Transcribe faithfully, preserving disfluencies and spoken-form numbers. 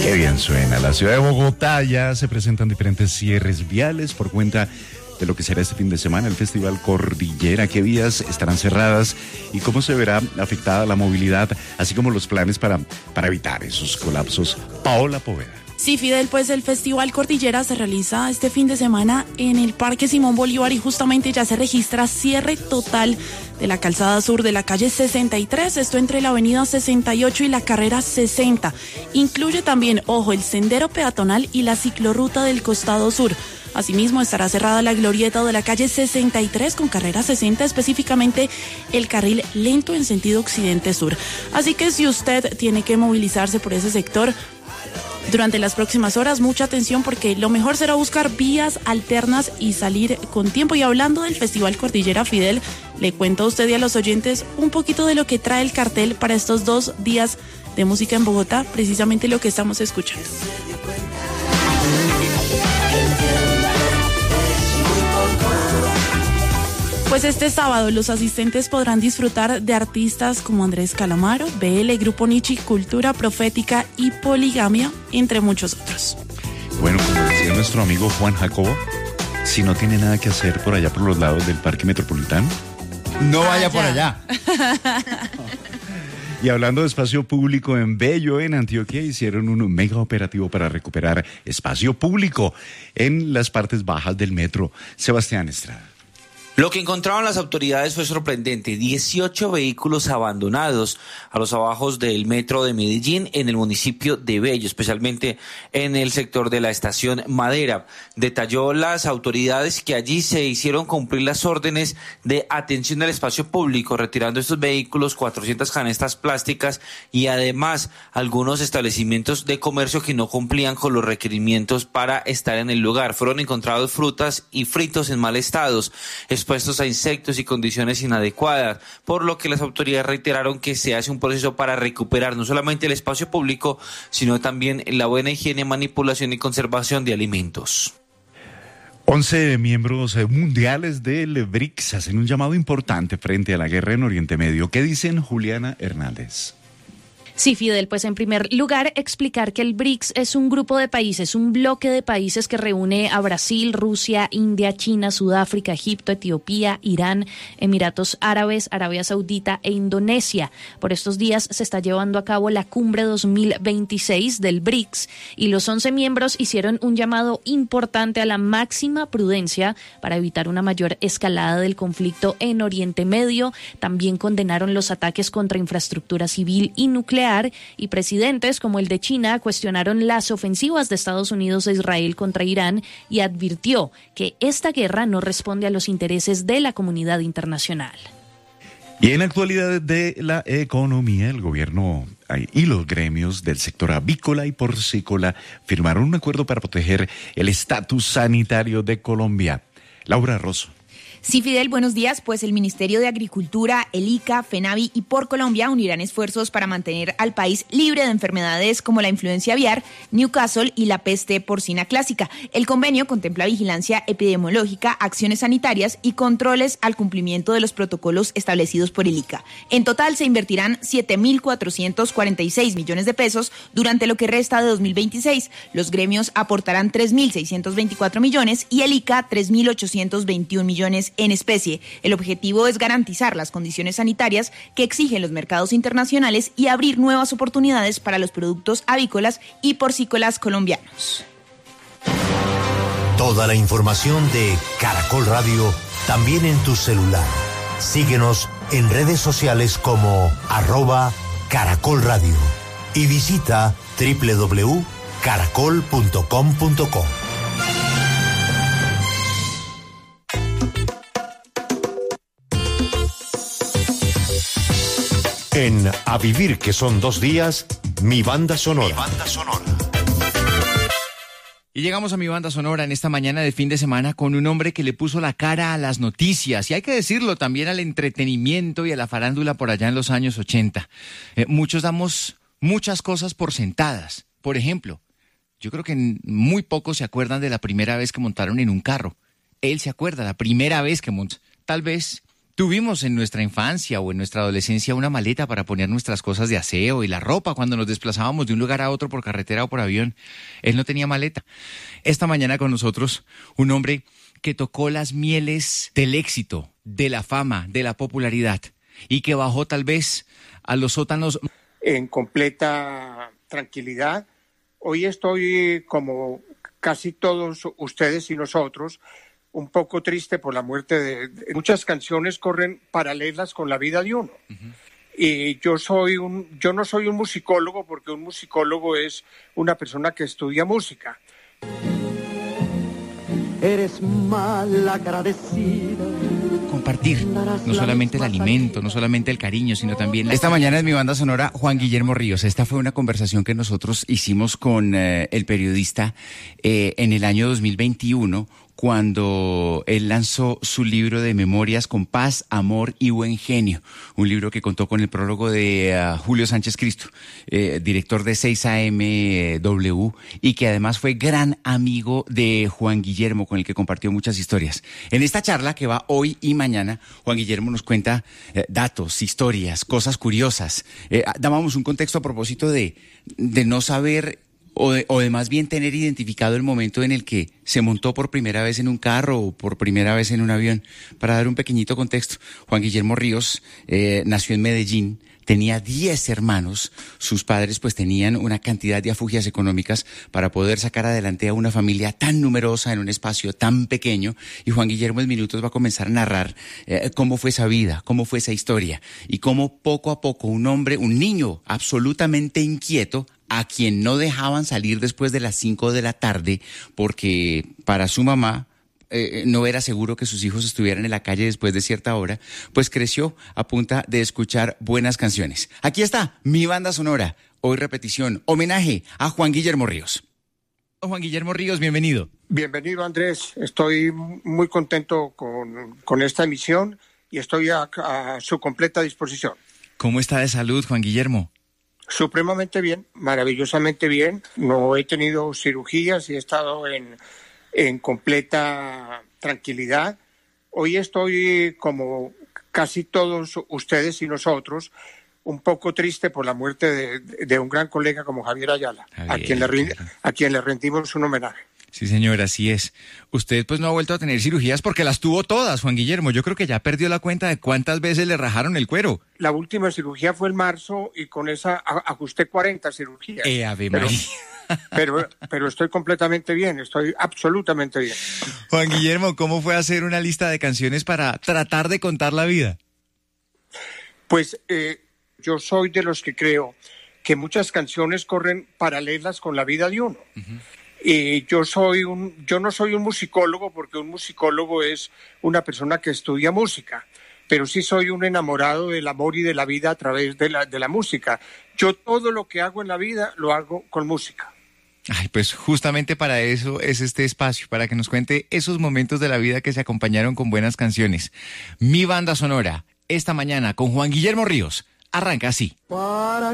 Qué bien suena. La ciudad de Bogotá ya se presentan diferentes cierres viales por cuenta de lo que será este fin de semana, el Festival Cordillera. ¿Qué vías estarán cerradas y cómo se verá afectada la movilidad, así como los planes para, para evitar esos colapsos? Paola Poveda. Sí, Fidel, pues el Festival Cordillera se realiza este fin de semana en el Parque Simón Bolívar y justamente ya se registra cierre total de la calzada sur de la calle sesenta y tres, esto entre la avenida sesenta y ocho y la carrera sesenta. Incluye también, ojo, el sendero peatonal y la ciclorruta del costado sur. Asimismo, estará cerrada la glorieta de la calle sesenta y tres con carrera sesenta, específicamente el carril lento en sentido occidente-sur. Así que si usted tiene que movilizarse por ese sector durante las próximas horas, mucha atención porque lo mejor será buscar vías alternas y salir con tiempo. Y hablando del Festival Cordillera, Fidel, le cuento a usted y a los oyentes un poquito de lo que trae el cartel para estos dos días de música en Bogotá, precisamente lo que estamos escuchando. Pues este sábado los asistentes podrán disfrutar de artistas como Andrés Calamaro, B L, Grupo Nichi, Cultura Profética y Poligamia, entre muchos otros. Bueno, como decía nuestro amigo Juan Jacobo, si no tiene nada que hacer por allá por los lados del Parque Metropolitano, no vaya por allá. Y hablando de espacio público, en Bello, en Antioquia, hicieron un mega operativo para recuperar espacio público en las partes bajas del metro. Sebastián Estrada. Lo que encontraron las autoridades fue sorprendente: dieciocho vehículos abandonados a los abajos del metro de Medellín en el municipio de Bello, especialmente en el sector de la estación Madera. Detalló las autoridades que allí se hicieron cumplir las órdenes de atención al espacio público, retirando estos vehículos, cuatrocientas canastas plásticas y además algunos establecimientos de comercio que no cumplían con los requerimientos para estar en el lugar. Fueron encontrados frutas y fritos en mal estado, expuestos a insectos y condiciones inadecuadas, por lo que las autoridades reiteraron que se hace un proceso para recuperar no solamente el espacio público, sino también la buena higiene, manipulación y conservación de alimentos. once miembros mundiales del B R I C S hacen un llamado importante frente a la guerra en Oriente Medio. ¿Qué dicen, Juliana Hernández? Sí, Fidel, pues en primer lugar explicar que el B R I C S es un grupo de países, un bloque de países que reúne a Brasil, Rusia, India, China, Sudáfrica, Egipto, Etiopía, Irán, Emiratos Árabes, Arabia Saudita e Indonesia. Por estos días se está llevando a cabo la cumbre dos mil veintiséis del B R I C S y los once miembros hicieron un llamado importante a la máxima prudencia para evitar una mayor escalada del conflicto en Oriente Medio. También condenaron los ataques contra infraestructura civil y nuclear, y presidentes como el de China cuestionaron las ofensivas de Estados Unidos e Israel contra Irán y advirtió que esta guerra no responde a los intereses de la comunidad internacional. Y en actualidad de la economía, el gobierno y los gremios del sector avícola y porcícola firmaron un acuerdo para proteger el estatus sanitario de Colombia. Laura Rosso. Sí, Fidel, buenos días. Pues el Ministerio de Agricultura, el ICA, FENAVI y Por Colombia unirán esfuerzos para mantener al país libre de enfermedades como la influencia aviar, Newcastle y la peste porcina clásica. El convenio contempla vigilancia epidemiológica, acciones sanitarias y controles al cumplimiento de los protocolos establecidos por el ICA. En total se invertirán siete mil cuatrocientos cuarenta y seis millones de pesos durante lo que resta de dos mil veintiséis. Los gremios aportarán tres mil seiscientos veinticuatro millones y el ICA tres mil ochocientos veintiún millones en especie. El objetivo es garantizar las condiciones sanitarias que exigen los mercados internacionales y abrir nuevas oportunidades para los productos avícolas y porcícolas colombianos. Toda la información de Caracol Radio también en tu celular. Síguenos en redes sociales como arroba Caracol Radio y visita doble u doble u doble u punto caracol punto com punto co. En A Vivir, que son dos días, mi banda sonora. Mi banda sonora. Y llegamos a mi banda sonora en esta mañana de fin de semana con un hombre que le puso la cara a las noticias y hay que decirlo también al entretenimiento y a la farándula por allá en los años ochenta. Eh, muchos damos muchas cosas por sentadas. Por ejemplo, yo creo que muy pocos se acuerdan de la primera vez que montaron en un carro. Él se acuerda, la primera vez que montó. Tal vez tuvimos en nuestra infancia o en nuestra adolescencia una maleta para poner nuestras cosas de aseo y la ropa cuando nos desplazábamos de un lugar a otro por carretera o por avión. Él no tenía maleta. Esta mañana con nosotros un hombre que tocó las mieles del éxito, de la fama, de la popularidad y que bajó tal vez a los sótanos en completa tranquilidad. Hoy estoy, como casi todos ustedes y nosotros, un poco triste por la muerte de, de muchas canciones corren paralelas con la vida de uno. Uh-huh. Y yo soy un, yo no soy un musicólogo, porque un musicólogo es una persona que estudia música. Eres mal agradecida. Compartir, no solamente el alimento, no solamente el cariño, sino también... La... Esta mañana en mi banda sonora, Juan Guillermo Ríos. Esta fue una conversación que nosotros hicimos con eh, el periodista eh, en el año dos mil veintiuno, cuando él lanzó su libro de memorias con paz, amor y buen genio. Un libro que contó con el prólogo de uh, Julio Sánchez Cristo, eh, director de seis A M W, y que además fue gran amigo de Juan Guillermo, con el que compartió muchas historias. En esta charla que va hoy y mañana, Juan Guillermo nos cuenta eh, datos, historias, cosas curiosas. Eh, dábamos un contexto a propósito de, de no saber... O de, o de más bien tener identificado el momento en el que se montó por primera vez en un carro o por primera vez en un avión. Para dar un pequeñito contexto, Juan Guillermo Ríos eh, nació en Medellín, tenía diez hermanos, sus padres pues tenían una cantidad de afugias económicas para poder sacar adelante a una familia tan numerosa en un espacio tan pequeño, y Juan Guillermo en minutos va a comenzar a narrar eh, cómo fue esa vida, cómo fue esa historia, y cómo poco a poco un hombre, un niño absolutamente inquieto, a quien no dejaban salir después de las cinco de la tarde porque para su mamá eh, no era seguro que sus hijos estuvieran en la calle después de cierta hora, pues creció a punta de escuchar buenas canciones. Aquí está mi banda sonora, hoy repetición, homenaje a Juan Guillermo Ríos. Juan Guillermo Ríos, bienvenido. Bienvenido, Andrés. Estoy muy contento con, con esta emisión y estoy a, a su completa disposición. ¿Cómo está de salud, Juan Guillermo? Supremamente bien, maravillosamente bien. No he tenido cirugías y he estado en, en completa tranquilidad. Hoy estoy, como casi todos ustedes y nosotros, un poco triste por la muerte de, de un gran colega como Javier Ayala, Javier, a quien le, a quien le rendimos un homenaje. Sí, señor, así es. Usted pues no ha vuelto a tener cirugías porque las tuvo todas, Juan Guillermo. Yo creo que ya perdió la cuenta de cuántas veces le rajaron el cuero. La última cirugía fue en marzo y con esa ajusté cuarenta cirugías. Eh, ave pero, María. pero, pero estoy completamente bien, estoy absolutamente bien. Juan Guillermo, ¿cómo fue hacer una lista de canciones para tratar de contar la vida? Pues eh, yo soy de los que creo que muchas canciones corren paralelas con la vida de uno. Uh-huh. Y yo soy un, yo no soy un musicólogo, porque un musicólogo es una persona que estudia música, pero sí soy un enamorado del amor y de la vida a través de la, de la música. Yo todo lo que hago en la vida lo hago con música. Ay, pues justamente para eso es este espacio, para que nos cuente esos momentos de la vida que se acompañaron con buenas canciones. Mi banda sonora, esta mañana con Juan Guillermo Ríos, arranca así. Para